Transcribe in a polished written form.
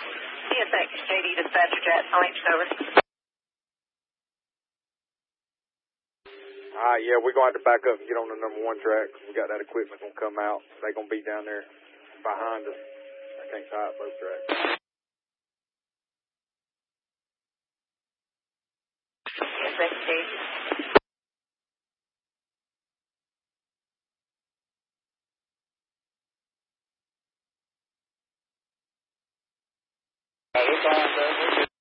CSX JD dispatcher jet, LH over. Yeah, we're going to have to back up and get on the number 1 track. We got that equipment going to come out. They're going to be down there behind us. I can't tie up both tracks. CSX JD. That's all, sir.